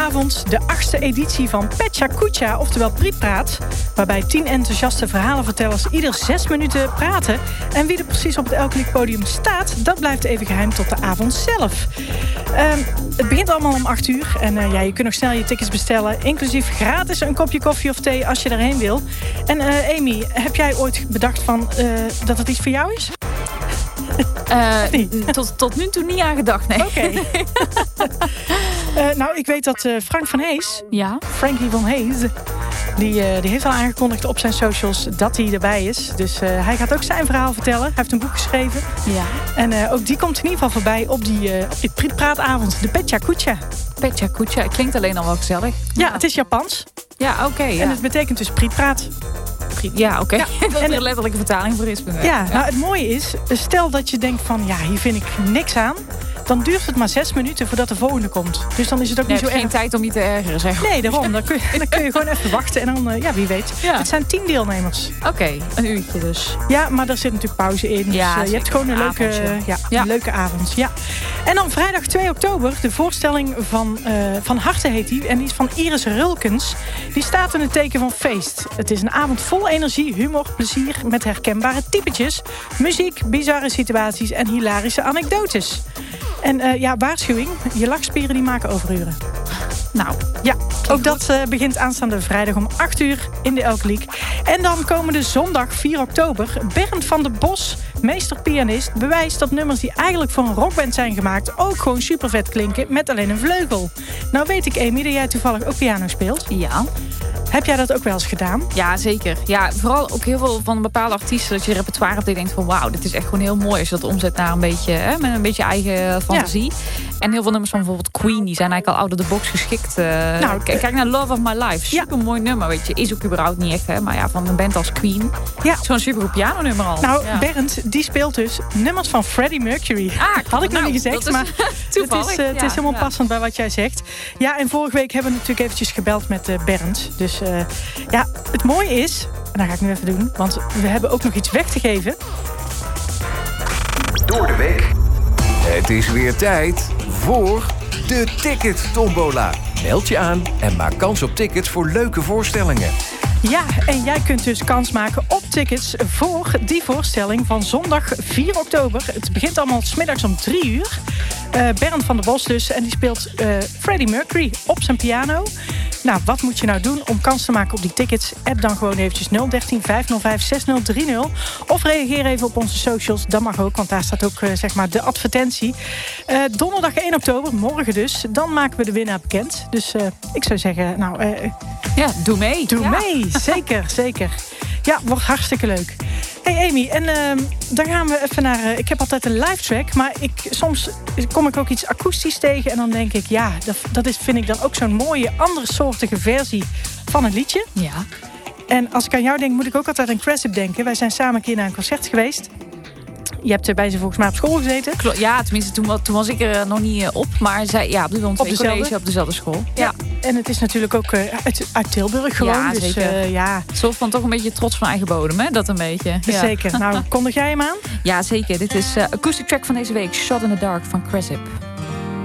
Vanavond de 8e editie van Petja Kucha, oftewel Prietpraat. Waarbij 10 enthousiaste verhalenvertellers ieder 6 minuten praten. En wie er precies op het Elke Lied podium staat, dat blijft even geheim tot de avond zelf. Het begint allemaal om 8 uur. En je kunt nog snel je tickets bestellen. Inclusief gratis een kopje koffie of thee als je daarheen wil. En Amy, heb jij ooit bedacht dat het iets voor jou is? Tot nu toe niet aan gedacht, nee. Oké. Nou, ik weet dat Frank van Hees, Ja? Frankie van Hees, die heeft al aangekondigd op zijn socials dat hij erbij is. Dus hij gaat ook zijn verhaal vertellen. Hij heeft een boek geschreven. Ja. En ook die komt in ieder geval voorbij op die Prietpraatavond, de Petja Kucha. Petja Kucha, klinkt alleen al wel gezellig. Ja, het is Japans. Ja, oké. En het betekent dus Prietpraat. Ja, oké. Ja, Dat er en een letterlijke vertaling voor is. Ja, nou het mooie is, stel dat je denkt van, hier vind ik niks aan. Dan duurt het maar 6 minuten voordat de volgende komt. Dus dan is het ook niet zo erg. geen tijd om je te ergeren, zeg. Nee, daarom. Dan kun je gewoon even wachten. En dan, wie weet. Ja. Het zijn 10 deelnemers. Oké, een uurtje dus. Ja, maar daar zit natuurlijk pauze in. Dus Ja, je hebt gewoon een leuke avond. Ja. En dan vrijdag 2 oktober, de voorstelling van Harte heet die. En die is van Iris Rulkens. Die staat in het teken van feest. Het is een avond vol energie, humor, plezier met herkenbare typetjes. Muziek, bizarre situaties en hilarische anekdotes. En waarschuwing, je lachspieren die maken overuren. Nou, ja, ook dat begint aanstaande vrijdag om 8 uur in de Elke Lied. En dan komende zondag 4 oktober... Bernd van der Bos, meesterpianist, bewijst dat nummers die eigenlijk voor een rockband zijn gemaakt ook gewoon supervet klinken met alleen een vleugel. Nou weet ik, Amy, dat jij toevallig ook piano speelt. ja. Heb jij dat ook wel eens gedaan? Ja, zeker. Ja, vooral ook heel veel van bepaalde artiesten dat je repertoire hebt. Dat je denkt van wauw, dit is echt gewoon heel mooi als je dat omzet naar een beetje, met een beetje eigen fantasie. Ja. En heel veel nummers van bijvoorbeeld Queen, die zijn eigenlijk al out of the box geschikt. Kijk naar Love of My Life. Super mooi nummer, weet je. Is ook überhaupt niet echt, maar ja, van een band als Queen. Ja. Het is gewoon een super goed pianonummer al. Nou, Bernd, die speelt dus nummers van Freddie Mercury. Had ik nog niet gezegd, maar het is helemaal passend bij wat jij zegt. Ja, en vorige week hebben we natuurlijk eventjes gebeld met Bernd. Dus het mooie is, en dat ga ik nu even doen, want we hebben ook nog iets weg te geven. Door de week. Het is weer tijd voor de Ticket Tombola. Meld je aan en maak kans op tickets voor leuke voorstellingen. Ja, en jij kunt dus kans maken op tickets voor die voorstelling van zondag 4 oktober. Het begint allemaal 's middags om 3 uur. Bernd van der Bos dus, en die speelt Freddie Mercury op zijn piano. Nou, wat moet je nou doen om kans te maken op die tickets? App dan gewoon eventjes 013 505 6030. Of reageer even op onze socials, dat mag ook, want daar staat ook de advertentie. Donderdag 1 oktober, morgen dus, dan maken we de winnaar bekend. Dus ik zou zeggen, doe mee. Doe mee, zeker. Ja, wordt hartstikke leuk. Hey Amy, en dan gaan we even naar... ik heb altijd een live track, maar soms kom ik ook iets akoestisch tegen. En dan denk ik, vind ik dan ook zo'n mooie, andere soortige versie van een liedje. Ja. En als ik aan jou denk, moet ik ook altijd aan Cressip denken. Wij zijn samen een keer naar een concert geweest. Je hebt bij ze volgens mij op school gezeten. Ja, tenminste, toen was ik er nog niet op. Maar zij, op dezelfde school. Ja, en het is natuurlijk ook uit Tilburg gewoon. Ja, dus, zeker. Soort van toch een beetje trots van eigen bodem, hè? Dat een beetje. Ja. Zeker. Nou, kondig jij hem aan? Ja, zeker. Dit is acoustic track van deze week. Shot in the Dark van Cressip.